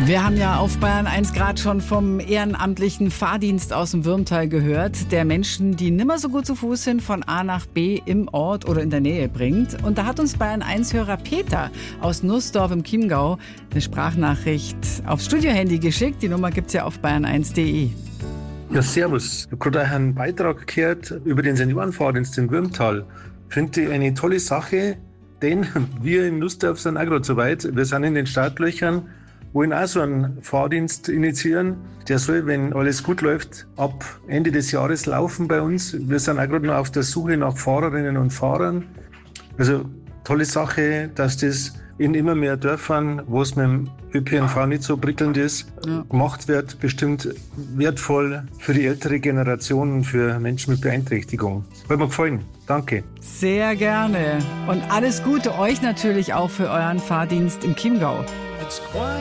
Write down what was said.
Wir haben ja auf Bayern 1 gerade schon vom ehrenamtlichen Fahrdienst aus dem Würmtal gehört, der Menschen, die nimmer so gut zu Fuß sind, von A nach B im Ort oder in der Nähe bringt. Und da hat uns Bayern 1-Hörer Peter aus Nussdorf im Chiemgau eine Sprachnachricht aufs Studiohandy geschickt. Die Nummer gibt's ja auf bayern1.de. Ja, servus. Ich habe gerade einen Beitrag gehört über den Seniorenfahrdienst in Würmtal. Finde ich eine tolle Sache, denn wir in Nussdorf sind auch gerade so weit. Wir sind in den Startlöchern, wollen auch so einen Fahrdienst initiieren. Der soll, wenn alles gut läuft, ab Ende des Jahres laufen bei uns. Wir sind auch gerade noch auf der Suche nach Fahrerinnen und Fahrern. Also tolle Sache, dass das in immer mehr Dörfern, wo es mit dem ÖPNV nicht so prickelnd ist, gemacht wird. Bestimmt wertvoll für die ältere Generation und für Menschen mit Beeinträchtigung. Hat mir gefallen. Danke. Sehr gerne. Und alles Gute euch natürlich auch für euren Fahrdienst im Chiemgau. It's quiet.